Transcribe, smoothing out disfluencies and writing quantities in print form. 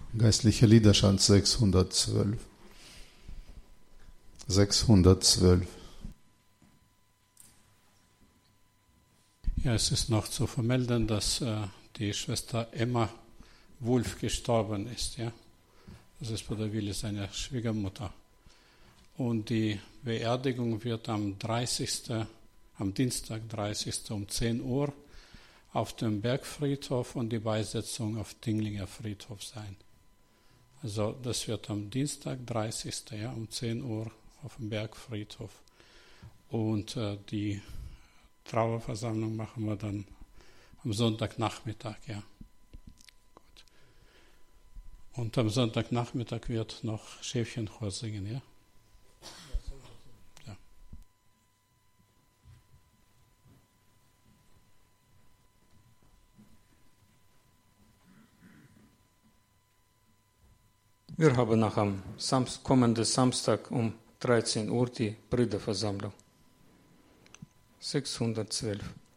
Geistlicher Liederschatz 612. 612. Ja, es ist noch zu vermelden, dass die Schwester Emma Wulff gestorben ist. Ja? Das ist Bruder Willi, seine Schwiegermutter. Und die Beerdigung wird am Dienstag 30. um 10 Uhr auf dem Bergfriedhof und die Beisetzung auf Dinglinger Friedhof sein. Also das wird am Dienstag 30. Ja, um 10 Uhr auf dem Bergfriedhof. Und die Trauerversammlung machen wir dann am Sonntagnachmittag. Ja. Gut. Und am Sonntagnachmittag wird noch Schäfchenchor singen. Ja. Ja. Wir haben noch am kommenden Samstag um 13 Uhr die Brüderversammlung. 612.